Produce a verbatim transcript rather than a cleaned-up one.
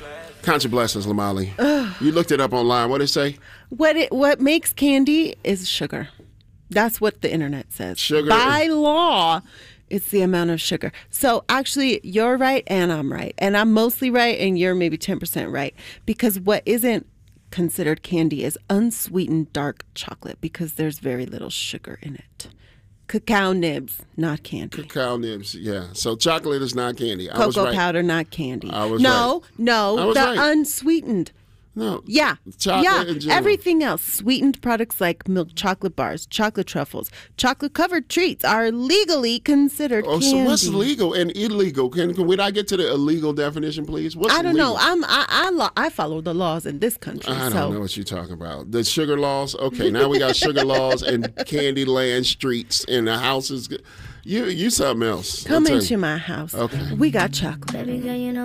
Count your blessings, Lamali. You looked it up online. What did it say? What it what makes candy is sugar. That's what the internet says. Sugar. By law, it's the amount of sugar. So actually, you're right and I'm right. And I'm mostly right and you're maybe ten percent right. Because what isn't considered candy is unsweetened dark chocolate because there's very little sugar in it. Cacao nibs, not candy. Cacao nibs, yeah. So chocolate is not candy. I was Cocoa right. powder, not candy. I was no, right. no, I was the right. unsweetened. No. Yeah. Chocolate yeah. in general. Everything else, sweetened products like milk chocolate bars, chocolate truffles, chocolate covered treats are legally considered Oh, candy. so what's legal and illegal? Can can we not get to the illegal definition, please? What's I don't legal? know. I'm I I, lo- I follow the laws in this country. I don't so. know what you're talking about. The sugar laws? Okay, now we got sugar laws and Candyland streets and the houses. You you something else. Come I'll tell into you. my house. Okay. We got chocolate. Baby girl, you know